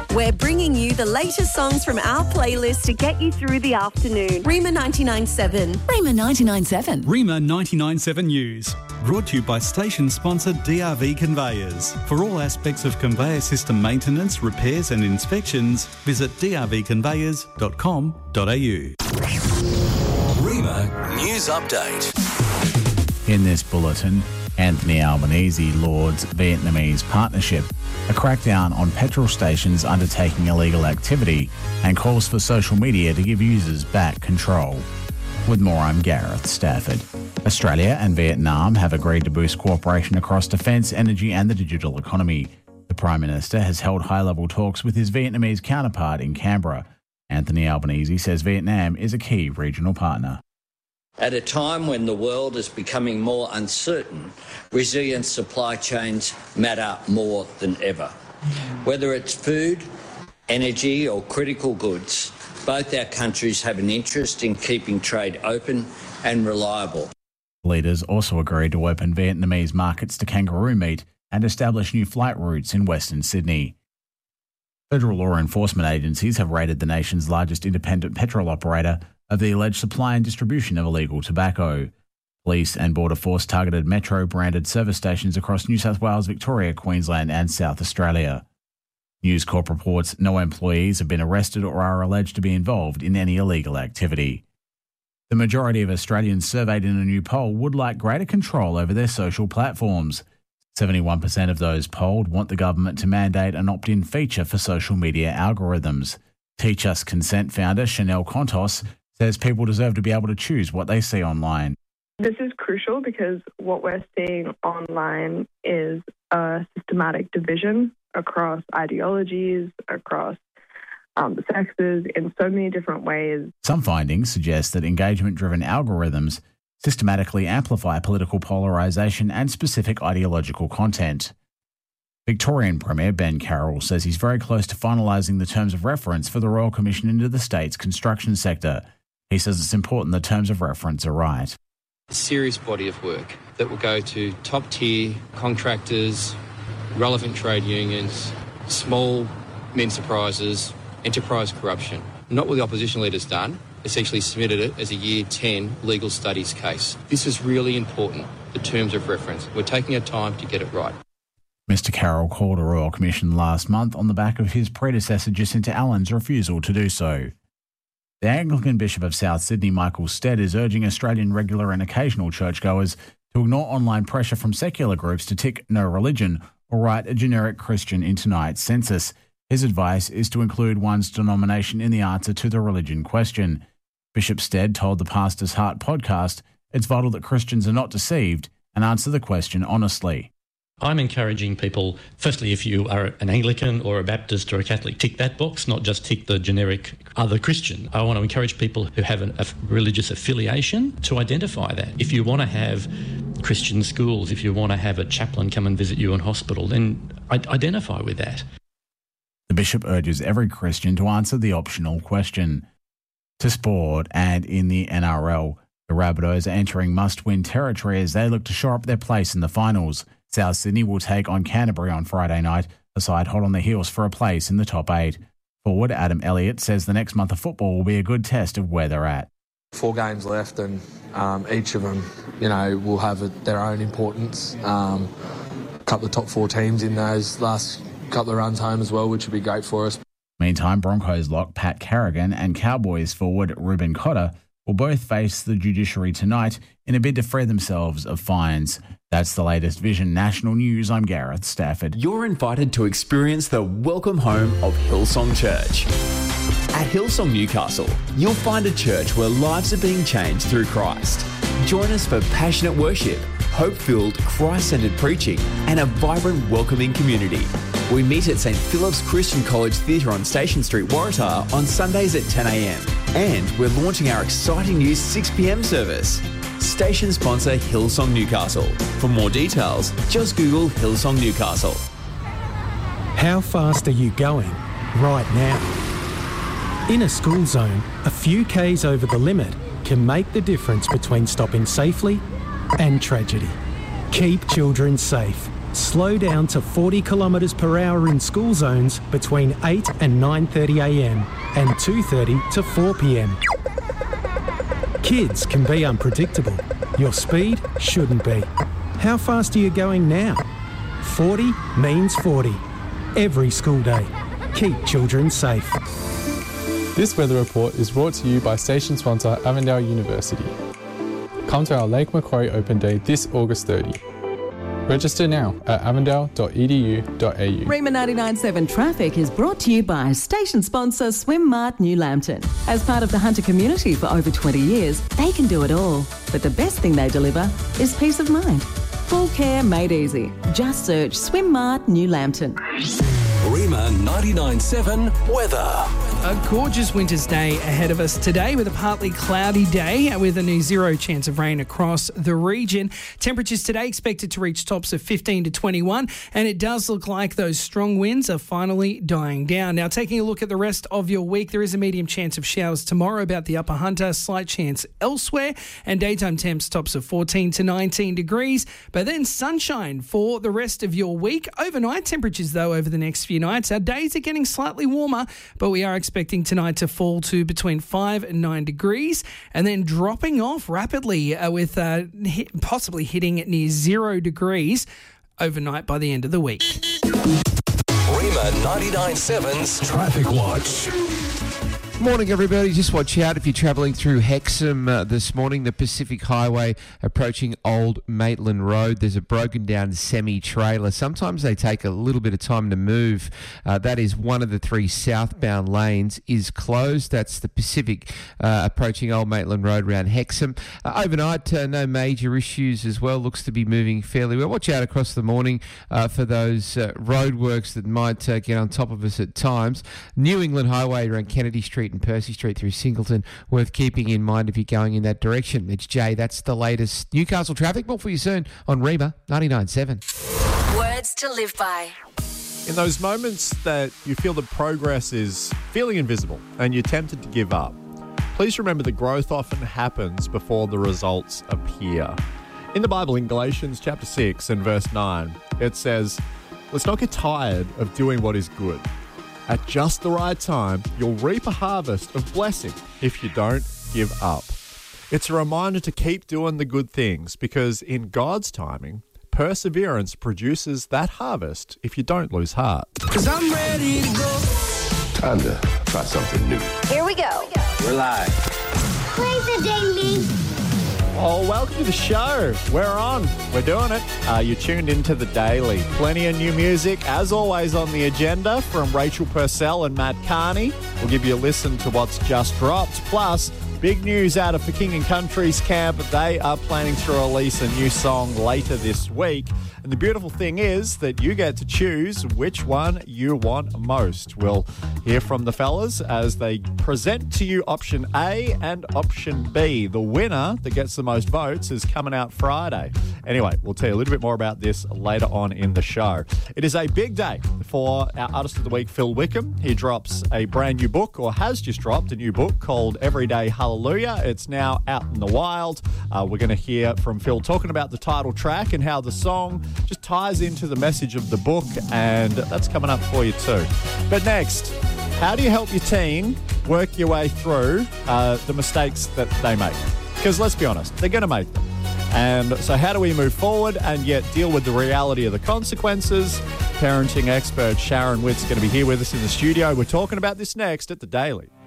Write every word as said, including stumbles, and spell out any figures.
We're bringing you the latest songs from our playlist to get you through the afternoon. Rima ninety-nine point seven. Rima ninety-nine point seven. Rima ninety-nine point seven News. Brought to you by station sponsor D R V Conveyors. For all aspects of conveyor system maintenance, repairs and inspections, visit d r v conveyors dot com dot a u. Rima News Update. In this bulletin, Anthony Albanese lauds Vietnamese partnership, a crackdown on petrol stations undertaking illegal activity, and calls for social media to give users back control. With more, I'm Gareth Stafford. Australia and Vietnam have agreed to boost cooperation across defence, energy and the digital economy. The Prime Minister has held high-level talks with his Vietnamese counterpart in Canberra. Anthony Albanese says Vietnam is a key regional partner. At a time when the world is becoming more uncertain, resilient supply chains matter more than ever. Whether it's food, energy or critical goods, both our countries have an interest in keeping trade open and reliable. Leaders also agreed to open Vietnamese markets to kangaroo meat and establish new flight routes in Western Sydney. Federal law enforcement agencies have raided the nation's largest independent petrol operator of the alleged supply and distribution of illegal tobacco. Police and Border Force targeted Metro-branded service stations across New South Wales, Victoria, Queensland and South Australia. News Corp reports no employees have been arrested or are alleged to be involved in any illegal activity. The majority of Australians surveyed in a new poll would like greater control over their social platforms. seventy-one percent of those polled want the government to mandate an opt-in feature for social media algorithms. Teach Us Consent founder Chanel Contos says people deserve to be able to choose what they see online. This is crucial because what we're seeing online is a systematic division across ideologies, across um, the sexes, in so many different ways. Some findings suggest that engagement-driven algorithms systematically amplify political polarisation and specific ideological content. Victorian Premier Ben Carroll says he's very close to finalising the terms of reference for the Royal Commission into the state's construction sector. He says it's important the terms of reference are right. A serious body of work that will go to top-tier contractors, relevant trade unions, small enterprises, enterprise corruption. Not what the opposition leader's done. Essentially submitted it as a Year ten legal studies case. This is really important, the terms of reference. We're taking our time to get it right. Mister Carroll called a Royal Commission last month on the back of his predecessor Jacinta Allen's refusal to do so. The Anglican Bishop of South Sydney, Michael Stead, is urging Australian regular and occasional churchgoers to ignore online pressure from secular groups to tick no religion or write a generic Christian in tonight's census. His advice is to include one's denomination in the answer to the religion question. Bishop Stead told the Pastor's Heart podcast it's vital that Christians are not deceived and answer the question honestly. I'm encouraging people, firstly, if you are an Anglican or a Baptist or a Catholic, tick that box, not just tick the generic other Christian. I want to encourage people who have an, a religious affiliation to identify that. If you want to have Christian schools, if you want to have a chaplain come and visit you in hospital, then identify with that. The Bishop urges every Christian to answer the optional question. To sport, and in the N R L, the Rabbitohs are entering must-win territory as they look to shore up their place in the finals. South Sydney will take on Canterbury on Friday night, a side hot on the heels for a place in the top eight. Forward Adam Elliott says the next month of football will be a good test of where they're at. Four games left and um, each of them, you know, will have a, their own importance. Um, a couple of top four teams in those last couple of runs home as well, which would be great for us. Meantime, Broncos lock Pat Carrigan and Cowboys forward Ruben Cotter will both face the judiciary tonight in a bid to free themselves of fines. That's the latest Vision National News. I'm Gareth Stafford. You're invited to experience the welcome home of Hillsong Church. At Hillsong Newcastle, you'll find a church where lives are being changed through Christ. Join us for passionate worship, hope-filled, Christ-centered preaching, and a vibrant, welcoming community. We meet at St Philip's Christian College Theatre on Station Street, Waratah on Sundays at ten a m. And we're launching our exciting new six p m service. Station sponsor Hillsong Newcastle. For more details, just Google Hillsong Newcastle. How fast are you going right now? In a school zone, a few Ks over the limit can make the difference between stopping safely and tragedy. Keep children safe. slow down to forty kilometres per hour in school zones between eight and nine thirty a m and two thirty to four p m. Kids can be unpredictable. Your speed shouldn't be. How fast are you going now? forty means forty. Every school day. Keep children safe. This weather report is brought to you by station sponsor Avondale University. Come to our Lake Macquarie Open Day this August thirtieth. Register now at avondale dot e d u dot a u. Rima ninety-nine point seven Traffic is brought to you by station sponsor Swimmart New Lambton. As part of the Hunter community for over twenty years, they can do it all. But the best thing they deliver is peace of mind. Full care made easy. Just search Swimmart New Lambton. Rima ninety-nine point seven weather. A gorgeous winter's day ahead of us today with a partly cloudy day with a near zero chance of rain across the region. Temperatures today expected to reach tops of fifteen to twenty-one, and it does look like those strong winds are finally dying down. Now, taking a look at the rest of your week, there is a medium chance of showers tomorrow about the Upper Hunter, slight chance elsewhere, and daytime temps tops of fourteen to nineteen degrees, but then sunshine for the rest of your week. Overnight temperatures, though, over the next few nights, our days are getting slightly warmer, but we are expecting tonight to fall to between five and nine degrees and then dropping off rapidly uh, with uh, hit, possibly hitting near zero degrees overnight by the end of the week. Rima ninety-nine point seven's Traffic Watch. Morning, everybody. Just watch out if you're travelling through Hexham uh, this morning, the Pacific Highway approaching Old Maitland Road. There's a broken down semi-trailer. Sometimes they take a little bit of time to move. Uh, that is one of the three southbound lanes is closed. That's the Pacific uh, approaching Old Maitland Road around Hexham. Uh, overnight, uh, no major issues as well. Looks to be moving fairly well. Watch out across the morning uh, for those uh, roadworks that might uh, get on top of us at times. New England Highway around Kennedy Street and Percy Street through Singleton, worth keeping in mind if you're going in that direction. It's Jay. That's the latest Newcastle traffic. More for you soon on Rima ninety-nine point seven. Words to live by. In those moments that you feel that progress is feeling invisible and you're tempted to give up, please remember that growth often happens before the results appear. In the Bible, in Galatians chapter six and verse nine, it says, "Let's not get tired of doing what is good. At just the right time, you'll reap a harvest of blessing if you don't give up." It's a reminder to keep doing the good things because in God's timing, perseverance produces that harvest if you don't lose heart. 'Cause I'm ready to go. Time to try something new. Here we go. We're live. Play the daily. Oh, welcome to the show. We're on. We're doing it. Uh, you're tuned into The Daily. Plenty of new music, as always, on the agenda from Rachel Purcell and Matt Carney. We'll give you a listen to what's just dropped. Plus, big news out of For King and Country's camp. They are planning to release a new song later this week. And the beautiful thing is that you get to choose which one you want most. We'll hear from the fellas as they present to you option A and option B. The winner that gets the most votes is coming out Friday. Anyway, we'll tell you a little bit more about this later on in the show. It is a big day for our Artist of the Week, Phil Wickham. He drops a brand new book, or has just dropped a new book called Everyday Hallelujah. It's now out in the wild. Uh, we're going to hear from Phil talking about the title track and how the song just ties into the message of the book, and that's coming up for you too. But next, how do you help your teen work your way through uh, the mistakes that they make? Because let's be honest, they're going to make them. And so how do we move forward and yet deal with the reality of the consequences? Parenting expert Sharon Witt's going to be here with us in the studio. We're talking about this next at The Daily.